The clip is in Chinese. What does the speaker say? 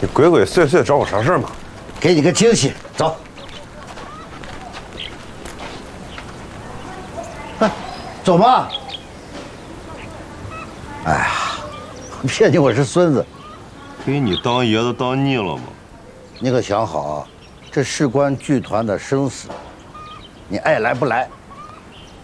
你鬼鬼祟祟找我啥事儿嘛？ 给你个惊喜，走。走嘛！哎呀，骗你我是孙子， 给你当爷的当腻了吗？ 你可想好啊，这事关剧团的生死，你爱来不来